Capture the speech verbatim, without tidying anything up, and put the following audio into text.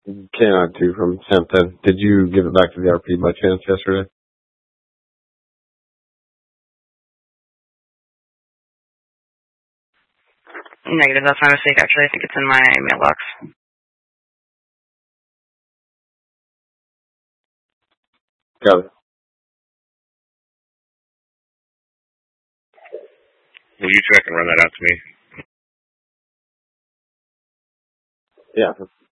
K nine two from Hampton. Did you give it back to the R P by chance yesterday? Negative, that's my mistake, actually. I think it's in my mailbox. Got it. Will you check and run that out to me? Yeah.